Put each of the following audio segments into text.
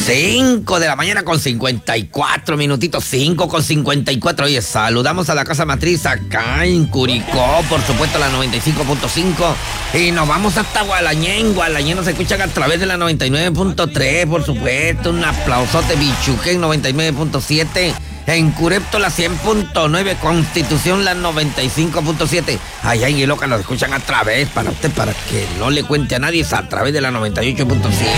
5 de la mañana con 54 minutitos, 5 con 54. Oye, saludamos a la casa matriz acá en Curicó, por supuesto la 95.5. Y nos vamos hasta Gualañén. Gualañén nos escuchan a través de la 99.3, por supuesto. Un aplausote, Bichuquén 99.7. En Curepto la 100.9, Constitución la 95.7. Allá en Iloca nos escuchan a través, para usted, para que no le cuente a nadie, es a través de la 98.5.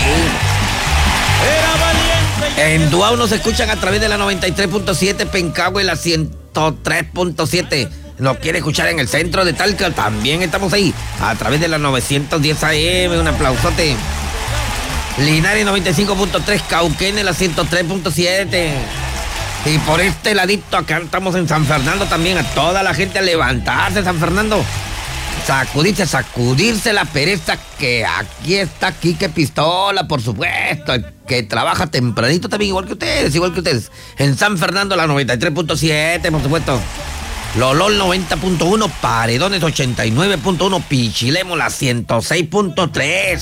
En Duau nos escuchan a través de la 93.7, Pencahue la 103.7. Nos quiere escuchar en el centro de Talca, también estamos ahí, a través de la 910 AM, un aplausote. Linares 95.3, Cauquenes la 103.7. Y por este ladito acá estamos en San Fernando también, a toda la gente a levantarse, San Fernando. Sacudirse la pereza, que aquí está Quique Pistola, por supuesto, que trabaja tempranito también, igual que ustedes. En San Fernando la 93.7, por supuesto. Lolol 90.1, Paredones 89.1, Pichilemo la 106.3.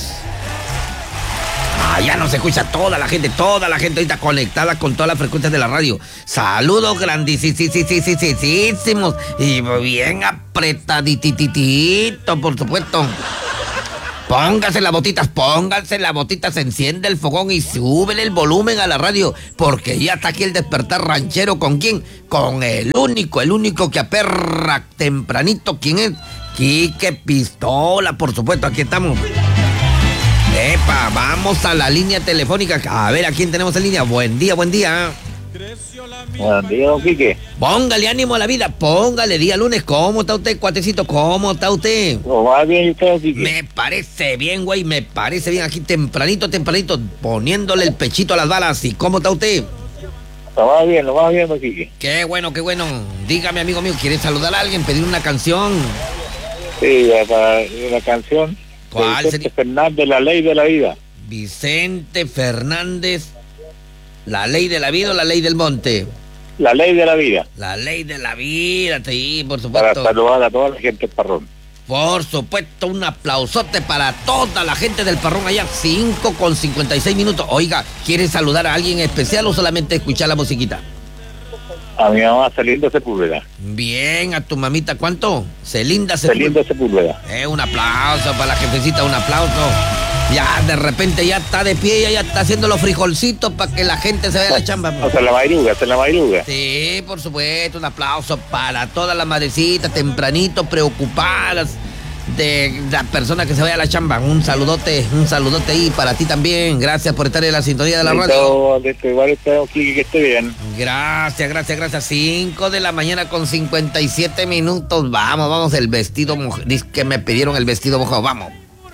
Allá nos escucha toda la gente ahorita conectada con todas las frecuencias de la radio. Saludos grandísimos y bien apretadititito, por supuesto. Pónganse las botitas, se enciende el fogón y súbele el volumen a la radio, porque ya está aquí el despertar ranchero. ¿Con quién? Con el único que aperra tempranito. ¿Quién es? Quique Pistola, por supuesto, aquí estamos. Epa, vamos a la línea telefónica. A ver, ¿a quién tenemos en línea? Buen día. Buen día, don Quique. Póngale ánimo a la vida, póngale día lunes. ¿Cómo está usted, cuatecito? ¿Cómo está usted? ¿Lo va bien usted, Quique? Me parece bien, güey, me parece bien. Aquí tempranito, poniéndole el pechito a las balas. ¿Y cómo está usted? Lo va bien, don Quique. Qué bueno. Dígame, amigo mío, ¿quiere saludar a alguien, pedir una canción? Sí, la canción. ¿Cuál Vicente Fernández, La Ley de la Vida. Vicente Fernández, ¿La Ley de la Vida o La Ley del Monte? La Ley de la Vida. La Ley de la Vida, sí, por supuesto. Para saludar a toda la gente del Parrón. Por supuesto, un aplausote para toda la gente del Parrón allá, 5 con 56 minutos. Oiga, ¿quiere saludar a alguien especial o solamente escuchar la musiquita? A mi mamá Celinda Sepúlveda. Bien, a tu mamita, ¿cuánto? Celinda Sepúlveda. Un aplauso para la jefecita, un aplauso. Ya, de repente ya está de pie, ya está haciendo los frijolcitos para que la gente se vea la chamba. Hasta la madruga. Sí, por supuesto, un aplauso para todas las madrecitas tempranito, preocupadas de la persona que se vaya a la chamba. Un saludote ahí para ti también. Gracias por estar en la sintonía de la radio. Igual usted, Quique, que esté bien. Gracias. 5 de la mañana con 57 minutos. Vamos, el vestido mojado. Dice que me pidieron el vestido mojado. Vamos.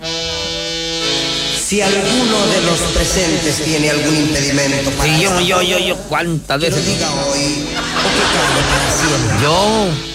Si alguno de los presentes tiene algún impedimento para yo, ¿cuántas veces? que lo diga hoy o que calle para siempre. Yo